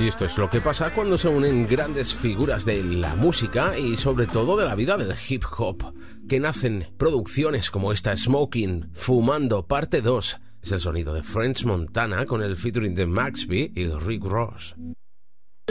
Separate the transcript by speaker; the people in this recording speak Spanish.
Speaker 1: Y esto es lo que pasa cuando se unen grandes figuras de la música y sobre todo de la vida del hip hop, que nacen producciones como esta Smoking, Fumando parte 2. Es el sonido de French Montana con el featuring de Maxby y Rick Ross.